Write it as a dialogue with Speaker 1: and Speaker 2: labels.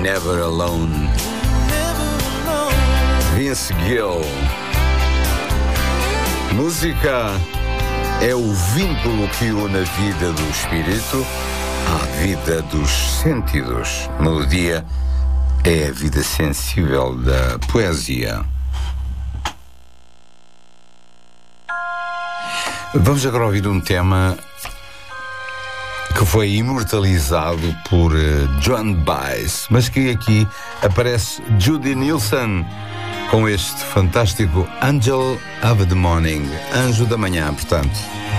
Speaker 1: Never Alone. Vince Gill. Música é o vínculo que une a vida do espírito à vida dos sentidos. Melodia é a vida sensível da poesia. Vamos agora ouvir um tema que foi imortalizado por Joan Baez, mas que aqui aparece Judy Nilsson com este fantástico Angel of the Morning, Anjo da Manhã, portanto.